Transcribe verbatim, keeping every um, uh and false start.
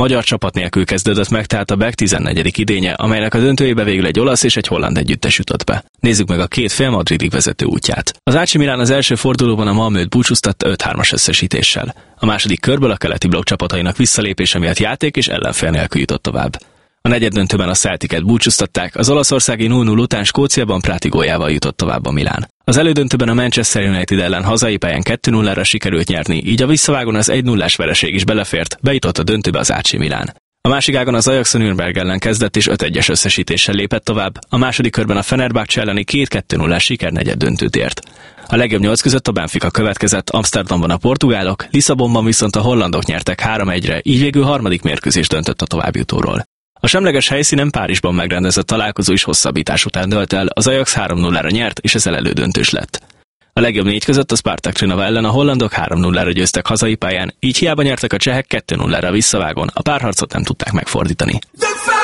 magyar csapat nélkül kezdődött meg tehát a bé e ká tizennegyedik idénye, amelynek a döntőjébe végül egy olasz és egy holland együttes jutott be. Nézzük meg a két fél Madridig vezető útját. Az á cé Milán az első fordulóban a Malmöt búcsúztatta öt-hármas összesítéssel. A második körből a keleti blokk csapatainak visszalépése miatt játék és ellenfél nélkül jutott tovább. A negyeddöntőben a Celticet búcsúztatták, az olaszországi null null után Skóciában Prati góljával jutott tovább a Milán. Az elődöntőben a Manchester United ellen hazai pályán kettő nullára sikerült nyerni, így a visszavágón az egy nullás vereség is belefért, bejutott a döntőbe az á cé Milán. A másik ágon az Ajax a Nürnberg ellen kezdett és öt egyes összesítéssel lépett tovább, a második körben a Fenerbahce elleni két kettő nullás siker negyeddöntőt ért. A legjobb nyolc között a Benfica következett, Amsterdamban a portugálok, Lisszabonban viszont a hollandok nyertek három egyre, így végül harmadik mérkőzés döntött a továbbjutóról. A semleges helyszínen Párizsban megrendezett találkozó is hosszabbítás után dölt el, az Ajax három nullára nyert, és ezzel elődöntős lett. A legjobb négy között a Spartak Trnava ellen a hollandok három nullára győztek hazai pályán, így hiába nyertek a csehek kettő nullára visszavágón, a párharcot nem tudták megfordítani.